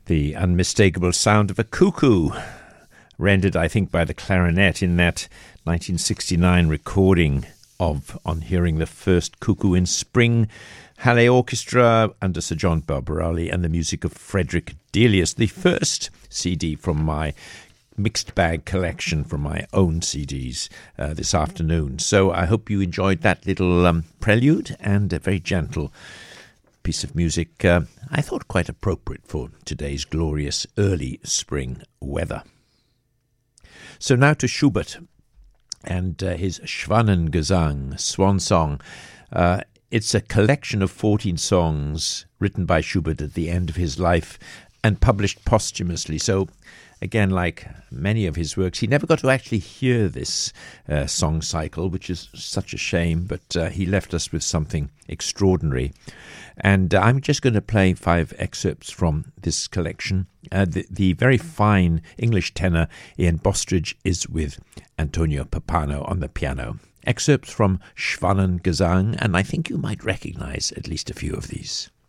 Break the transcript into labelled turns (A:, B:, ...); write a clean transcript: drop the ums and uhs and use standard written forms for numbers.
A: The unmistakable sound of a cuckoo, rendered, I think, by the clarinet in that 1969 recording of On Hearing the First Cuckoo in Spring, Halle Orchestra under Sir John Barbarelli and the music of Frederick Delius, the first CD from my mixed bag collection from my own CDs this afternoon. So I hope you enjoyed that little prelude and a very gentle piece of music, I thought quite appropriate for today's glorious early spring weather. So now to Schubert and his Schwanengesang, Swan Song. It's a collection of 14 songs written by Schubert at the end of his life and published posthumously. So again, like many of his works, he never got to actually hear this song cycle, which is such a shame, but he left us with something extraordinary. And I'm just going to play 5 excerpts from this collection. The very fine English tenor Ian Bostridge is with Antonio Pappano on the piano. Excerpts from Schwanengesang, and I think you might recognize at least a few of these.